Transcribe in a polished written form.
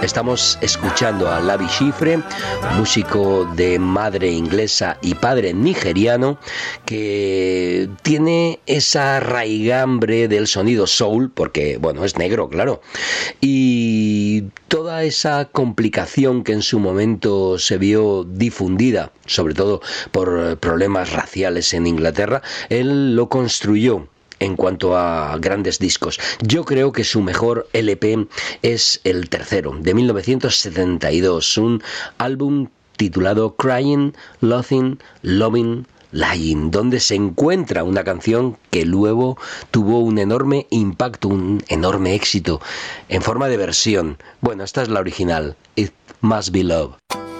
Estamos escuchando a Lavi Schifre, músico de madre inglesa y padre nigeriano, que tiene esa raigambre del sonido soul, porque, bueno, es negro, claro, y toda esa complicación que en su momento se vio difundida, sobre todo por problemas raciales en Inglaterra, él lo construyó en cuanto a grandes discos. Yo creo que su mejor LP es el tercero, de 1972, un álbum titulado Crying, Laughing, Loving, Lying, donde se encuentra una canción que luego tuvo un enorme impacto, un enorme éxito en forma de versión. Bueno, esta es la original, It Must Be Love.